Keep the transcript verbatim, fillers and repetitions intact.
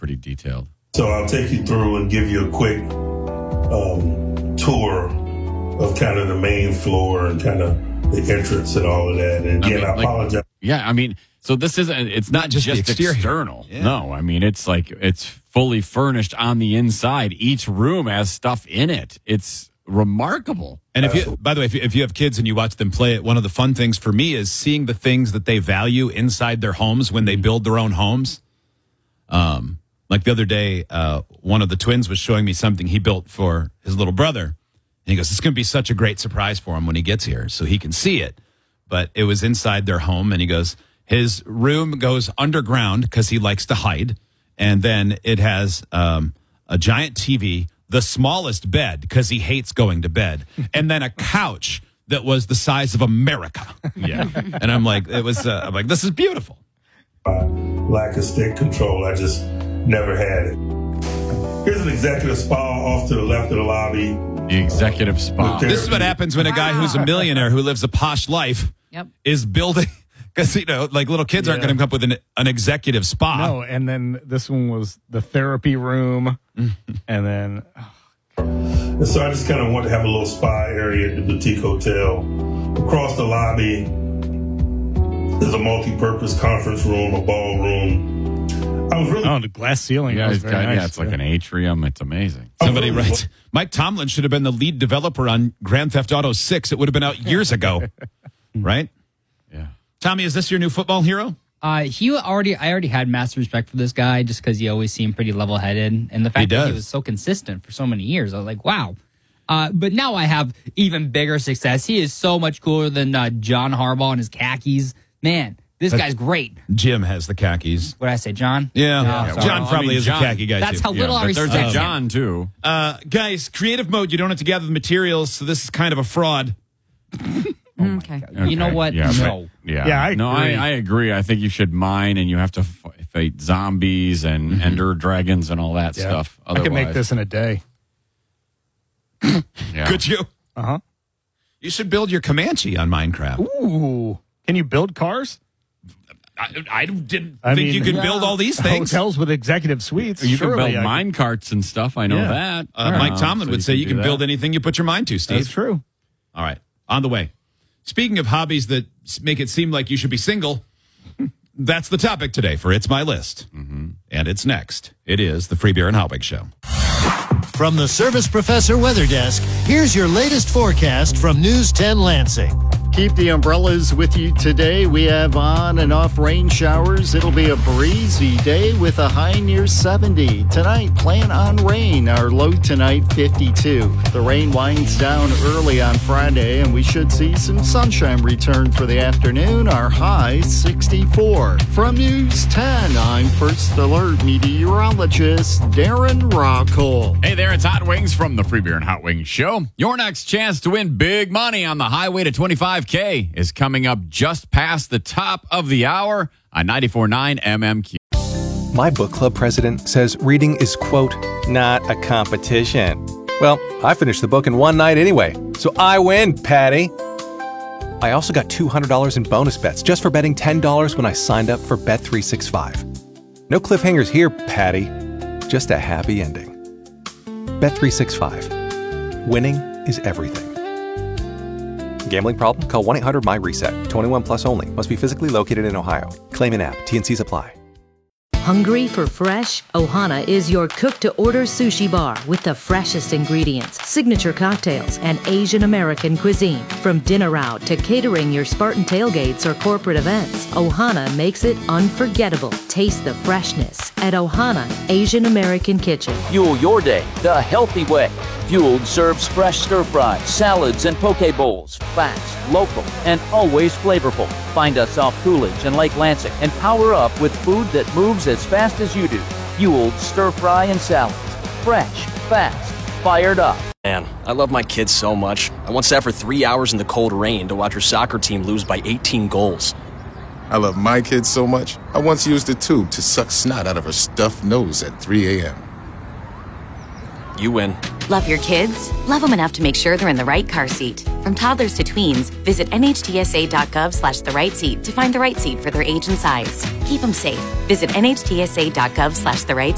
pretty detailed. So I'll take you through and give you a quick um, tour of kind of the main floor and kind of the entrance and all of that. And again, I, mean, I apologize. Like, yeah, I mean, so this isn't, it's not, not just, just external. Yeah. No, I mean, it's like, it's fully furnished on the inside. Each room has stuff in it. It's remarkable. And if you, by the way, if you, if you have kids and you watch them play it, one of the fun things for me is seeing the things that they value inside their homes when they build their own homes. Um, like the other day, uh, one of the twins was showing me something he built for his little brother. And he goes, it's going to be such a great surprise for him when he gets here so he can see it. But it was inside their home. And he goes, his room goes underground because he likes to hide. And then it has um, a giant T V, the smallest bed because he hates going to bed, and then a couch that was the size of America. Yeah. And I'm like, it was, uh, I'm like, this is beautiful. Uh, lack of stick control, I just never had it. Here's an executive spa off to the left of the lobby. The executive spa. This is what happens when a guy who's a millionaire who lives a posh life yep. is building, because, you know, like little kids yeah. aren't going to come up with an, an executive spa. No, and then this one was the therapy room, and then... And so I just kind of want to have a little spa area at the boutique hotel. Across the lobby, there's a multi-purpose conference room, a ballroom. I was really... Oh, the glass ceiling. Yeah, was it's, very got, nice. yeah, it's like an atrium. It's amazing. Somebody writes, Mike Tomlin should have been the lead developer on Grand Theft Auto six. It would have been out years ago. Right? Yeah. Tommy, is this your new football hero? Uh, he already, I already had massive respect for this guy just because he always seemed pretty level-headed. And the fact that he was so consistent for so many years, I was like, wow. Uh, but now I have even bigger success. He is so much cooler than uh, John Harbaugh and his khakis. Man, this guy's great. Jim has the khakis. What did I say, John? Yeah. yeah. yeah. John well, probably I mean, is John, a khaki guy, That's too. how little yeah, I respect There's a him. John, too. Uh, guys, creative mode. You don't have to gather the materials, so this is kind of a fraud. Oh okay. okay. You know what? Yeah, no. But, yeah. Yeah, I no, agree. I, I agree. I think you should mine, and you have to fight zombies and mm-hmm. ender dragons and all that yeah. stuff. Otherwise. I could make this in a day. yeah. Could you? Uh-huh. You should build your Comanche on Minecraft. Ooh. Can you build cars? I, I didn't I think mean, you could yeah. build all these things. Hotels with executive suites. You Surely can build I mine carts and stuff. I know Yeah. that. Uh, Mike Uh, Tomlin so would you say can you do can build that. anything you put your mind to, Steve. That's true. All right. On the way. Speaking of hobbies that make it seem like you should be single, that's the topic today for It's My List. Mm-hmm. And it's next. It is the Free Beer and Hot Wing Show. From the Service Professor Weather Desk, here's your latest forecast from News ten Lansing. Keep the umbrellas with you today. We have on and off rain showers. It'll be a breezy day with a high near seventy. Tonight, plan on rain. Our low tonight, fifty-two. The rain winds down early on Friday, and we should see some sunshine return for the afternoon. Our high, sixty-four. From News ten, I'm First Alert meteorologist Darren Rockall. Hey there, it's Hot Wings from the Free Beer and Hot Wings Show. Your next chance to win big money on the highway to twenty-five K is coming up just past the top of the hour on ninety-four point nine M M Q. My book club president says reading is, quote, not a competition. Well, I finished the book in one night anyway, so I win, Patty. I also got two hundred dollars in bonus bets just for betting ten dollars when I signed up for Bet three sixty-five. No cliffhangers here, Patty. Just a happy ending. Bet three sixty-five. Winning is everything. Gambling problem? Call one eight hundred my reset. twenty-one plus only. Must be physically located in Ohio. Claim in app. T N Cs apply. Hungry for fresh? Ohana is your cook-to-order sushi bar with the freshest ingredients, signature cocktails, and Asian American cuisine. From dinner out to catering your Spartan tailgates or corporate events, Ohana makes it unforgettable. Taste the freshness at Ohana Asian American Kitchen. Fuel your day the healthy way. Fueled serves fresh stir-fries, salads, and poke bowls. Fast, local, and always flavorful. Find us off Coolidge and Lake Lansing and power up with food that moves as fast as you do. Fueled stir-fry and salads. Fresh, fast, fired up. Man, I love my kids so much. I once sat for three hours in the cold rain to watch her soccer team lose by eighteen goals. I love my kids so much, I once used a tube to suck snot out of her stuffed nose at three a.m. You win. Love your kids? Love them enough to make sure they're in the right car seat. From toddlers to tweens, visit N H T S A dot gov slash the right seat to find the right seat for their age and size. Keep them safe. Visit N H T S A dot gov slash the right